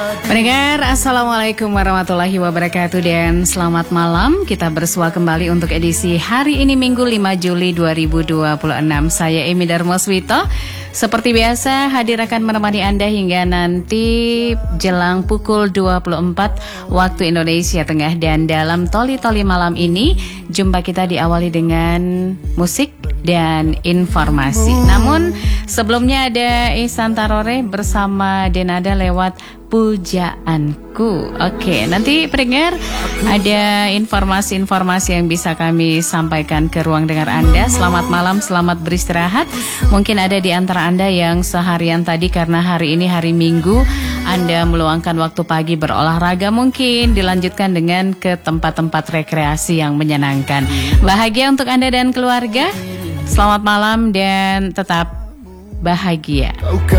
Pendengar, Assalamualaikum warahmatullahi wabarakatuh dan selamat malam. Kita bersua kembali untuk edisi hari ini Minggu 5 Juli 2026. Saya Emi Darmoswito. Seperti biasa hadir akan menemani Anda hingga nanti jelang pukul 24 waktu Indonesia Tengah. Dan dalam Toli-Toli malam ini jumpa kita diawali dengan musik dan informasi. Namun sebelumnya ada Ihsan Tarore bersama Denada lewat Pujaanku. Oke, nanti pendengar ada informasi-informasi yang bisa kami sampaikan ke ruang dengar Anda. Selamat malam, selamat beristirahat. Mungkin ada di antara Anda yang seharian tadi karena hari ini hari Minggu Anda meluangkan waktu pagi berolahraga, mungkin dilanjutkan dengan ke tempat-tempat rekreasi yang menyenangkan. Bahagia untuk Anda dan keluarga. Selamat malam dan tetap bahagia.